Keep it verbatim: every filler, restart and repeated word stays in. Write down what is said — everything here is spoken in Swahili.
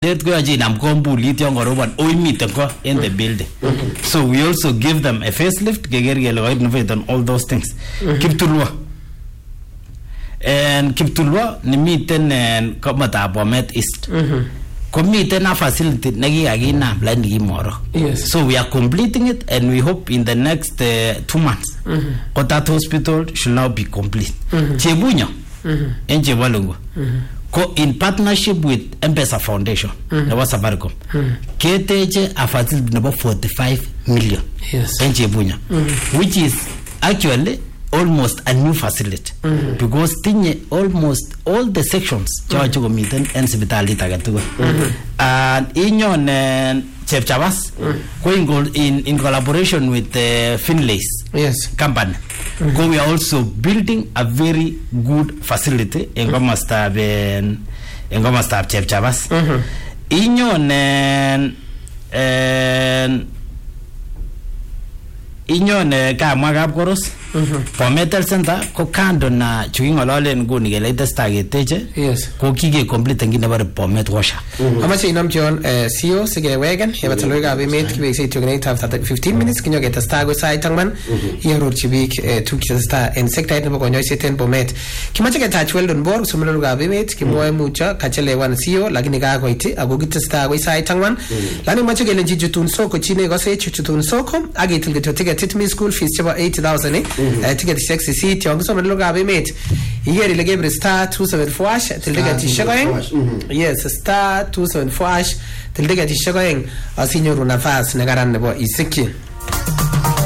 Let go ajinam kombulit yon korobon oy miten ko in the building. So we also give them a facelift geger gele innovate on all those things. Kiptulwa. And Kiptulwa ni miten en komata Bomet East. Committed a facility nagi agina blandi moro. Yes. So we are completing it and we hope in the next uh, two months mm-hmm. that hospital should now be complete. Chebunya and Chebalungo. Co in partnership with M-Pesa Foundation, mm-hmm. there was a Safaricom. K T H a facility number forty-five million. Yes. In Chebunya, mm-hmm. which is actually almost a new facility mm-hmm. because tinye almost all the sections chacho mm-hmm. meeting and hospitality tagatugo and inyon uh, Chepchavas going mm-hmm. in in collaboration with uh, Finlays yes company mm-hmm. go we are also building a very good facility in mm-hmm. Gomastab in in Gomastab Chepchavas mm-hmm. inyon uh, uh, inyon uh, kamwa kapkoros Bomet Center ko kando na chukingolole nguni ke latest target yes ko kike complete ngine bare Bomet washer amache inam John C E O sige wegen yeba taloy ga bemet kibe say tugnet after fifteen minutes kinyo get star go sai tangman yeror chibik tuki star en sector nebo konyo seten Bomet kimache ke touch well don bor sumelo ga bemet kimoy mucha kachele wan C E O lakini ga goiti ago git star go sai tangman lani mache ke lenji jutun soko chine go say chutun soko agitil get ticket me school fees chaba eight thousand eh Uh, ticket sexy seat yon so medlo gabe mate here le gebre star two seven four hash til ticket shagoing yes star two seven four hash til ticket shagoing asinyo runa fast nagaran nebo isiki